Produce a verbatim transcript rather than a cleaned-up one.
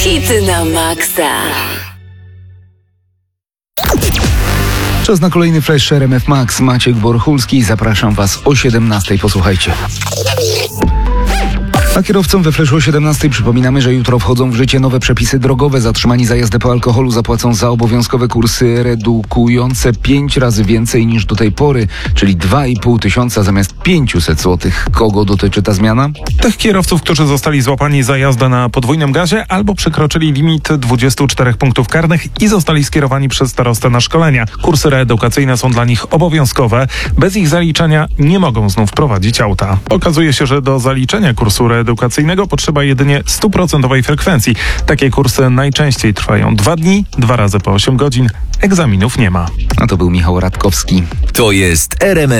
Hity na maksa. Czas na kolejny Flash R M F Max. Maciek Borchulski. Zapraszam Was o siedemnastej. Posłuchajcie. A kierowcom we Flashu o siedemnastej przypominamy, że jutro wchodzą w życie nowe przepisy drogowe. Zatrzymani za jazdę po alkoholu zapłacą za obowiązkowe kursy redukujące pięć razy więcej niż do tej pory, czyli dwa i pół tysiąca zamiast pięćset złotych. Kogo dotyczy ta zmiana? Tych kierowców, którzy zostali złapani za jazdę na podwójnym gazie albo przekroczyli limit dwudziestu czterech punktów karnych i zostali skierowani przez starostę na szkolenia. Kursy reedukacyjne są dla nich obowiązkowe. Bez ich zaliczenia nie mogą znów prowadzić auta. Okazuje się, że do zaliczenia kursu edukacyjnego potrzeba jedynie stuprocentowej frekwencji. Takie kursy najczęściej trwają dwa dni, dwa razy po osiem godzin. Egzaminów nie ma. A to był Michał Radkowski. To jest R M F